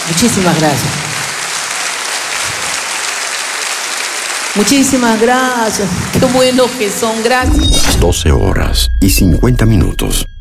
Muchísimas gracias. Muchísimas gracias. Qué buenos que son, gracias. 12 horas y 50 minutos.